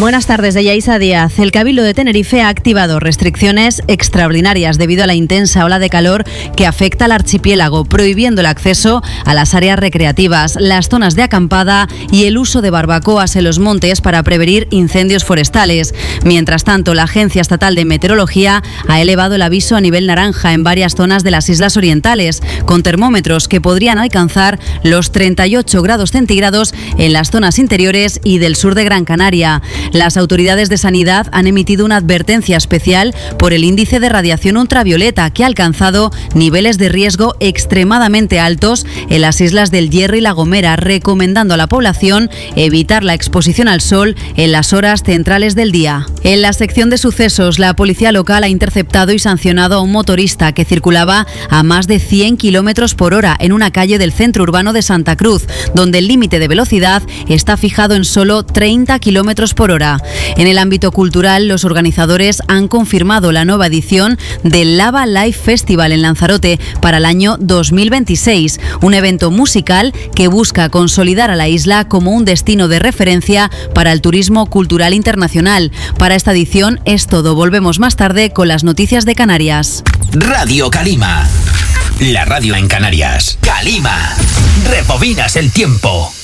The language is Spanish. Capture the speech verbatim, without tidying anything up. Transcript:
Buenas tardes, de Yaisa Díaz. El Cabildo de Tenerife ha activado restricciones extraordinarias debido a la intensa ola de calor que afecta al archipiélago, prohibiendo el acceso a las áreas recreativas, las zonas de acampada y el uso de barbacoas en los montes para prevenir incendios forestales. Mientras tanto, la Agencia Estatal de Meteorología ha elevado el aviso a nivel naranja en varias zonas de las islas orientales, con termómetros que podrían alcanzar los treinta y ocho grados centígrados en las zonas interiores y del sur de Gran Canaria. Las autoridades de sanidad han emitido una advertencia especial por el índice de radiación ultravioleta, que ha alcanzado niveles de riesgo extremadamente altos en las islas del Hierro y La Gomera, recomendando a la población evitar la exposición al sol en las horas centrales del día. En la sección de sucesos, la policía local ha interceptado y sancionado a un motorista que circulaba a más de cien kilómetros por hora en una calle del centro urbano de Santa Cruz, donde el límite de velocidad está fijado en solo treinta kilómetros por hora. En el ámbito cultural, los organizadores han confirmado la nueva edición del Lava Live Festival en Lanzarote para el año dos mil veintiséis, un evento musical que busca consolidar a la isla como un destino de referencia para el turismo cultural internacional. Para esta edición es todo. Volvemos más tarde con las noticias de Canarias. Radio Calima, la radio en Canarias. Calima, rebobinas el tiempo.